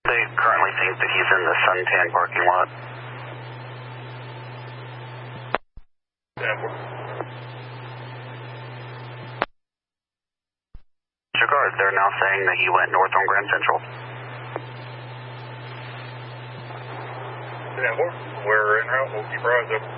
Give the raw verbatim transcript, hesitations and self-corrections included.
They currently think that he's in the Suntan parking lot. Guard, they're now saying that he went north on Grand Central. We're en route. We'll keep our eyes open.